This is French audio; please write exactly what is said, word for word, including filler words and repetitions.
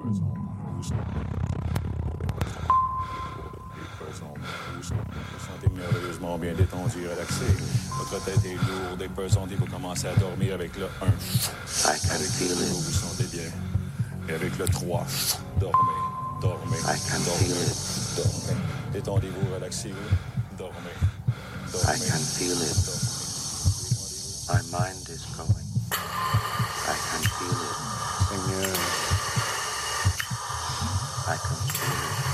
pesons, vous sentez, les pesons, vous sentez, vous sentez merveilleusement bien détendu et relaxé. Votre tête est lourde et pesante et vous commencez à dormir avec le un. Avec le deux, vous sentez bien. Et avec le trois, dormez, dormez, dormez, dormez. Détendez-vous, relaxez-vous, dormez, dormez. I can feel it. My mind is going.